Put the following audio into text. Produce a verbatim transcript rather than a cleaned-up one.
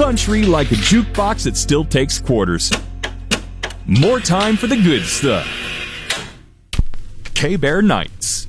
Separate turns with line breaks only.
country like a jukebox that still takes quarters. More time for the good stuff. K-Bear Nights.